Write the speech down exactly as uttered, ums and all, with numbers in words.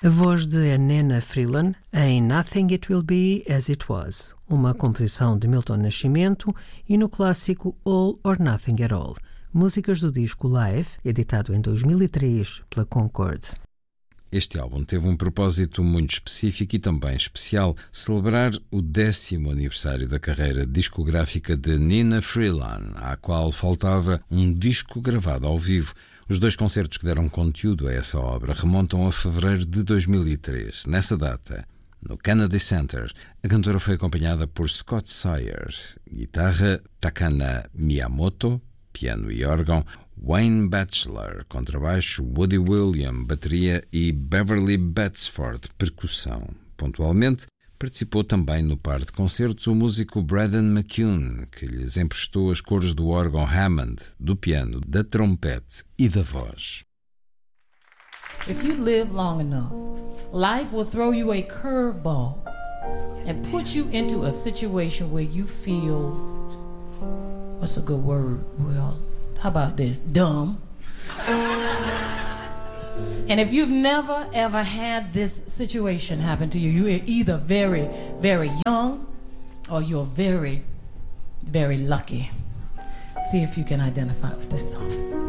A voz de Nina Freeland em Nothing It Will Be As It Was, uma composição de Milton Nascimento, e no clássico All or Nothing at All, músicas do disco Live, editado em dois mil e três pela Concord. Este álbum teve um propósito muito específico e também especial: celebrar o décimo aniversário da carreira discográfica de Nina Freeland, à qual faltava um disco gravado ao vivo. Os dois concertos que deram conteúdo a essa obra remontam a fevereiro de dois mil e três. Nessa data, no Kennedy Center, a cantora foi acompanhada por Scott Sawyer, guitarra, Takana Miyamoto, piano e órgão, Wayne Batchelor, contrabaixo, Woody William, bateria e Beverly Betsford, percussão. Pontualmente, participou também no par de concertos o músico Braden McCune, que lhes emprestou as cores do órgão Hammond, do piano, da trompete e da voz. If you live long enough, life will throw you a curveball and put you into a situation where you feel, what's a good word? Well, how about this? Dumb. And if you've never ever had this situation happen to you, you're either very, very young or you're very, very lucky. See if you can identify with this song.